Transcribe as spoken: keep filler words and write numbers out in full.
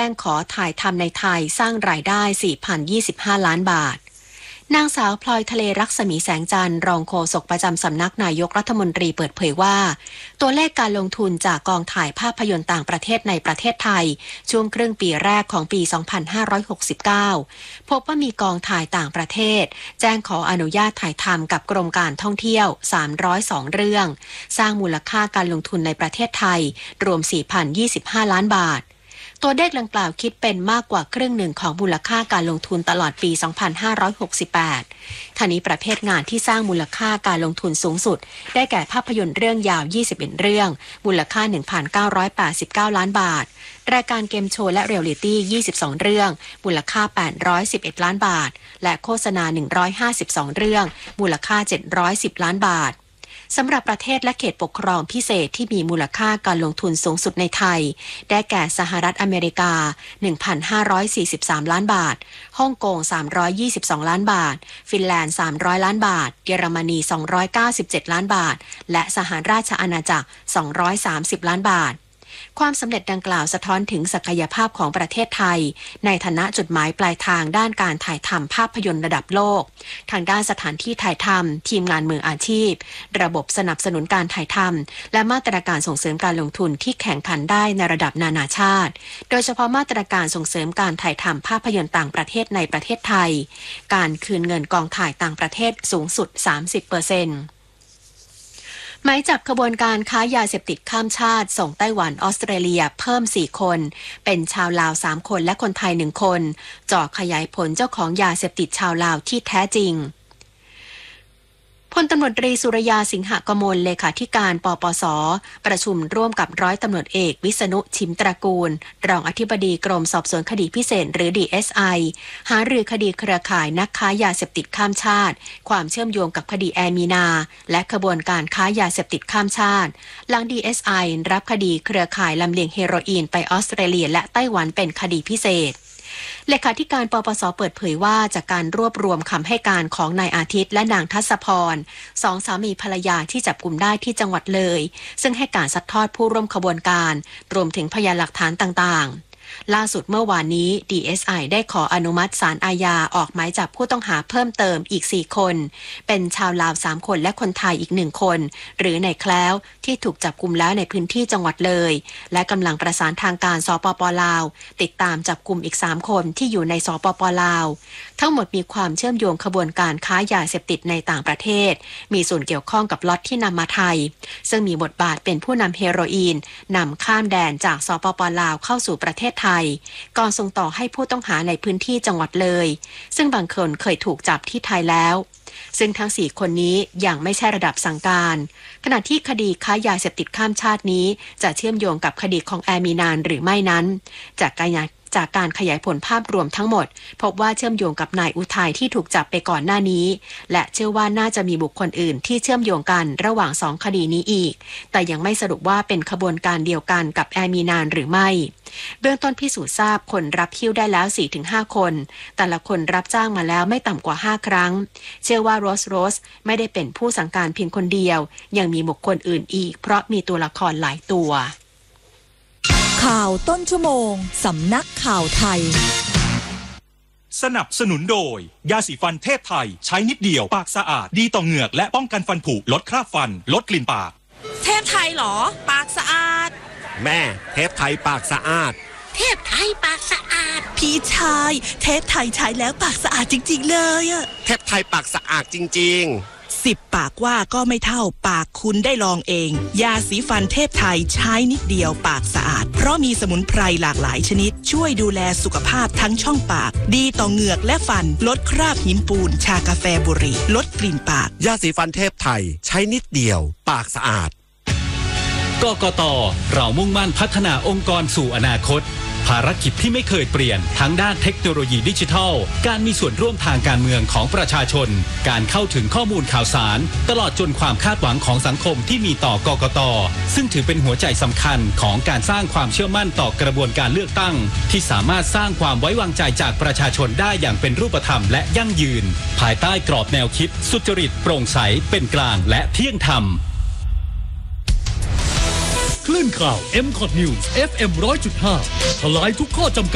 งขอถ่ายทำในไทยสร้างรายได้ สี่พันยี่สิบห้า ล้านบาทนางสาวพลอยทะเลรักษมีแสงจันทร์รองโฆษกประจำสำนักนายกรัฐมนตรีเปิดเผยว่าตัวเลขการลงทุนจากกองถ่ายภาพยนตร์ต่างประเทศในประเทศไทยช่วงครึ่งปีแรกของปี สองพันห้าร้อยหกสิบเก้า พบว่ามีกองถ่ายต่างประเทศแจ้งขออนุญาตถ่ายทำกับกรมการท่องเที่ยวสามร้อยสองเรื่องสร้างมูลค่าการลงทุนในประเทศไทยรวม สี่พันยี่สิบห้า ล้านบาทตัวเลขดังกล่าวคิดเป็นมากกว่าครึ่งหนึ่งของมูลค่าการลงทุนตลอดปี สองพันห้าร้อยหกสิบแปด ทั้งนี้ประเภทงานที่สร้างมูลค่าการลงทุนสูงสุดได้แก่ภาพยนตร์เรื่องยาว ยี่สิบเอ็ด เรื่องมูลค่า หนึ่งพันเก้าร้อยแปดสิบเก้า ล้านบาทรายการเกมโชว์และเรียลลิตี้ ยี่สิบสอง เรื่องมูลค่า แปดร้อยสิบเอ็ด ล้านบาทและโฆษณา หนึ่งร้อยห้าสิบสอง เรื่องมูลค่า เจ็ดร้อยสิบ ล้านบาทสำหรับประเทศและเขตปกครองพิเศษที่มีมูลค่าการลงทุนสูงสุดในไทยได้แก่สหรัฐอเมริกา หนึ่งพันห้าร้อยสี่สิบสาม ล้านบาทฮ่องกง สามร้อยยี่สิบสอง ล้านบาทฟินแลนด์ สามร้อย ล้านบาทเยอรมนี สองร้อยเก้าสิบเจ็ด ล้านบาทและสหราชอาณาจักร สองร้อยสามสิบ ล้านบาทความสำเร็จดังกล่าวสะท้อนถึงศักยภาพของประเทศไทยในฐานะจุดหมายปลายทางด้านการถ่ายทำภาพยนตร์ระดับโลกทางด้านสถานที่ถ่ายทำทีมงานมืออาชีพระบบสนับสนุนการถ่ายทำและมาตรการส่งเสริมการลงทุนที่แข่งขันได้ในระดับนานาชาติโดยเฉพาะมาตรการส่งเสริมการถ่ายทำภาพยนตร์ต่างประเทศในประเทศไทยการคืนเงินกองถ่ายต่างประเทศสูงสุด สามสิบเปอร์เซ็นต์หมายจับขบวนการค้ายาเสพติดข้ามชาติส่งไต้หวันออสเตรเลียเพิ่มสี่คนเป็นชาวลาวสามคนและคนไทยหนึ่งคนเจาะขยายผลเจ้าของยาเสพติดชาวลาวที่แท้จริงพลตำรวจตรีสุรยาสิงหกมลเลขาธิการปปส.ประชุมร่วมกับร้อยตำรวจเอกวิษณุชิมตระกูลรองอธิบดีกรมสอบสวนคดีพิเศษหรือ ดี เอส ไอ หารือคดีเครือข่ายนักค้ายาเสพติดข้ามชาติความเชื่อมโยงกับคดีแอร์มีนาและขบวนการค้ายาเสพติดข้ามชาติหลัง ดี เอส ไอ รับคดีเครือข่ายลำเลียงเฮโรอีนไปออสเตรเลียและไต้หวันเป็นคดีพิเศษเลขาธิการปปส.เปิดเผยว่าจากการรวบรวมคำให้การของนายอาทิตย์และนางทัศพรสองสามีภรรยาที่จับกุมได้ที่จังหวัดเลยซึ่งให้การซัดทอดผู้ร่วมขบวนการรวมถึงพยานหลักฐานต่างๆล่าสุดเมื่อวานนี้ ดี เอส ไอ ได้ขออนุมัติศาลอาญาออกหมายจับผู้ต้องหาเพิ่มเติมอีกสี่คนเป็นชาวลาวสามคนและคนไทยอีกหนึ่งคนหรือในแคล้วที่ถูกจับกุมแล้วในพื้นที่จังหวัดเลยและกำลังประสานทางการสปป.ลาวติดตามจับกุมอีกสามคนที่อยู่ในสปป.ลาวทั้งหมดมีความเชื่อมโยงขบวนการค้ายาเสพติดในต่างประเทศมีส่วนเกี่ยวข้องกับล็อตที่นำมาไทยซึ่งมีบทบาทเป็นผู้นำเฮโรอีนนำข้ามแดนจากสปป.ลาวเข้าสู่ประเทศไทยก่อนส่งต่อให้ผู้ต้องหาในพื้นที่จังหวัดเลยซึ่งบางคนเคยถูกจับที่ไทยแล้วซึ่งทั้งสี่คนนี้ยังไม่ใช่ระดับสั่งการขณะที่คดีค้ายาเสพติดข้ามชาตินี้จะเชื่อมโยงกับคดีของแอร์มีนานหรือไม่นั้นจากการจากการขยายผลภาพรวมทั้งหมดพบว่าเชื่อมโยงกับนายอุทัยที่ถูกจับไปก่อนหน้านี้และเชื่อว่าน่าจะมีบุคคลอื่นที่เชื่อมโยงกันระหว่างสองคดีนี้อีกแต่ยังไม่สรุปว่าเป็นขบวนการเดียวกันกับแอร์มีนานหรือไม่เบื้องต้นพิสูจน์ทราบคนรับคิวได้แล้ว สี่ถึงห้า คนแต่ละคนรับจ้างมาแล้วไม่ต่ำกว่าห้าครั้งเชื่อว่าโรสโรสไม่ได้เป็นผู้สั่งการเพียงคนเดียวยังมีบุคคลอื่นอีกเพราะมีตัวละครหลายตัวข่าวต้นชั่วโมงสำนักข่าวไทยสนับสนุนโดยยาสีฟันเทพไทยใช้นิดเดียวปากสะอาดดีต่อเหงือกและป้องกันฟันผุลดคราบฟันลดกลิ่นปากเทพไทยเหรอปากสะอาดแม่เทพไทยปากสะอาดเทพไทยปากสะอาดพี่ชายเทพไทยใช้แล้วปากสะอาดจริงๆเลยอะเทพไทยปากสะอาดจริงๆสิบปากว่าก็ไม่เท่าปากคุณได้ลองเองยาสีฟันเทพไทยใช้นิดเดียวปากสะอาดเพราะมีสมุนไพรหลากหลายชนิดช่วยดูแลสุขภาพทั้งช่องปากดีต่อเหงือกและฟันลดคราบหินปูนชากาแฟบุหรี่ลดกลิ่นปากยาสีฟันเทพไทยใช้นิดเดียวปากสะอาดกกต.เรามุ่งมั่นพัฒนาองค์กรสู่อนาคตภารกิจที่ไม่เคยเปลี่ยนทั้งด้านเทคโนโลยีดิจิทัลการมีส่วนร่วมทางการเมืองของประชาชนการเข้าถึงข้อมูลข่าวสารตลอดจนความคาดหวังของสังคมที่มีต่อกกต.ซึ่งถือเป็นหัวใจสำคัญของการสร้างความเชื่อมั่นต่อกระบวนการเลือกตั้งที่สามารถสร้างความไว้วางใจจากประชาชนได้อย่างเป็นรูปธรรมและยั่งยืนภายใต้กรอบแนวคิดสุจริตโปร่งใสเป็นกลางและเที่ยงธรรมคลื่นข่าว เอ็ม คอท News เอฟ เอ็ม หนึ่งร้อยจุดห้า ทลายทุกข้อจำกัด